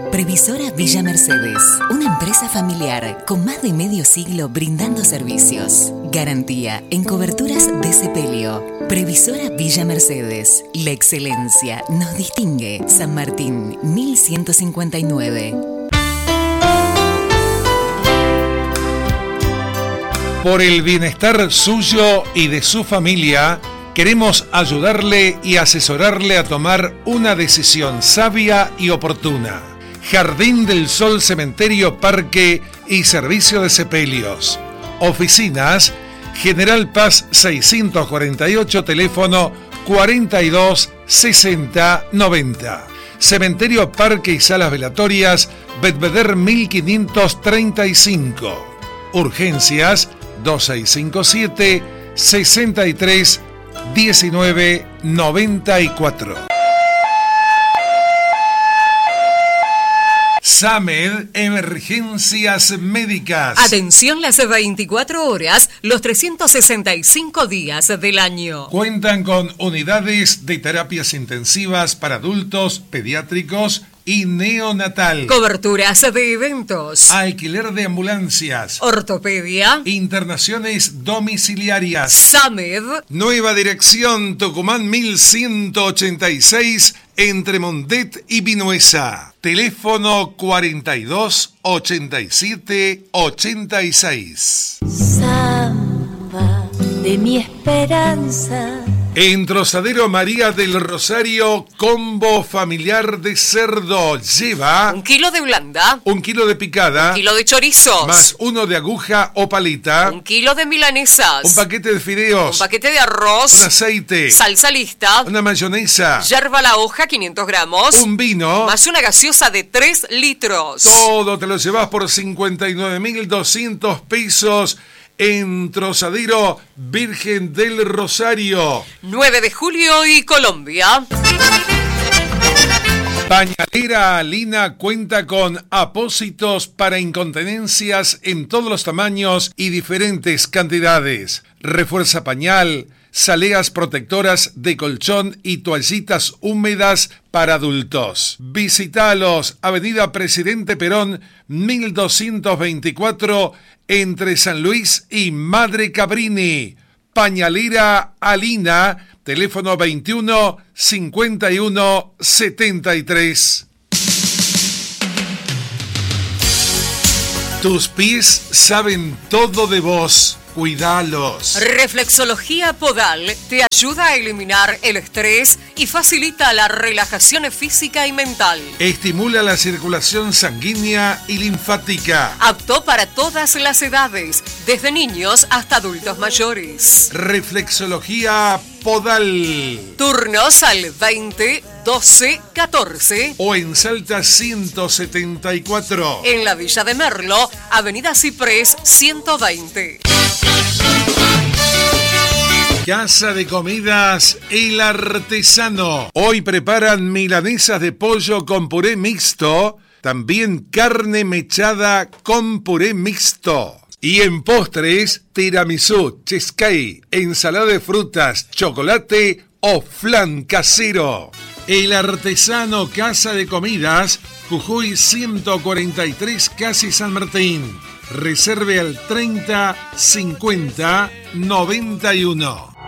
Previsora Villa Mercedes, una empresa familiar con más de medio siglo brindando servicios. Garantía en coberturas de sepelio. Previsora Villa Mercedes, la excelencia nos distingue. San Martín, 1159. Por el bienestar suyo y de su familia, queremos ayudarle y asesorarle a tomar una decisión sabia y oportuna. Jardín del Sol, Cementerio, Parque y Servicio de Sepelios. Oficinas, General Paz 648, teléfono 42 60 90. Cementerio, Parque y Salas Velatorias, Belvedere 1535. Urgencias 2657 63 19 94. SAMED, emergencias médicas. Atención las 24 horas, los 365 días del año. Cuentan con unidades de terapias intensivas para adultos, pediátricos y neonatal. Coberturas de eventos. Alquiler de ambulancias. Ortopedia. Internaciones domiciliarias. SAMED. Nueva dirección, Tucumán 1186, entre Mondet y Vinuesa. Teléfono 42 87 86. Samba de mi esperanza. En Trozadero María del Rosario, combo familiar de cerdo. Lleva 1 kilo de blanda, 1 kilo de picada, 1 kilo de chorizos, más 1 de aguja o palita, 1 kilo de milanesas, un paquete de fideos, un paquete de arroz, un aceite, salsa lista, una mayonesa, yerba la hoja 500 gramos, un vino, más una gaseosa de 3 litros. Todo te lo llevas por 59.200 pesos. En Trozadero Virgen del Rosario. 9 de julio y Colombia. Pañalera Alina cuenta con apósitos para incontinencias en todos los tamaños y diferentes cantidades. Refuerza pañal, saleas protectoras de colchón y toallitas húmedas para adultos. Visítalos, Avenida Presidente Perón, 1224, entre San Luis y Madre Cabrini. Pañalera Alina, teléfono 21 51 73. Tus pies saben todo de vos. Cuidalos. Reflexología Podal te ayuda a eliminar el estrés y facilita la relajación física y mental. Estimula la circulación sanguínea y linfática. Apto para todas las edades, desde niños hasta adultos mayores. Reflexología Podal. Turnos al 20 12 14. O en Salta 174. En la Villa de Merlo, Avenida Ciprés 120. Casa de Comidas El Artesano. Hoy preparan milanesas de pollo con puré mixto, también carne mechada con puré mixto. Y en postres, tiramisú, cheesecake, ensalada de frutas, chocolate o flan casero. El Artesano, Casa de Comidas, Jujuy 143, Casi San Martín. Reserve al 30 50 91.